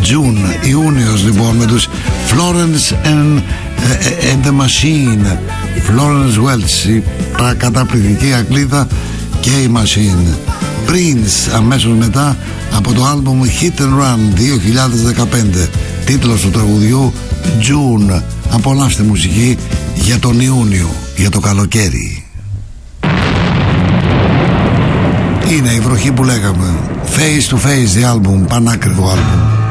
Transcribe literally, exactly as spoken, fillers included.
June, Ιούνιος λοιπόν, με τους Florence and, and the Machine. Florence Welch, η καταπληκτική Αγγλίδα, και η Machine. Prince αμέσως μετά από το άλμπουμ Hit and Run δύο χιλιάδες δεκαπέντε, τίτλος του τραγουδιού June. Απολαύστε μουσική για τον Ιούνιο, για το καλοκαίρι. Είναι η βροχή που λέγαμε. Face to Face, the album, πανάκριβο album.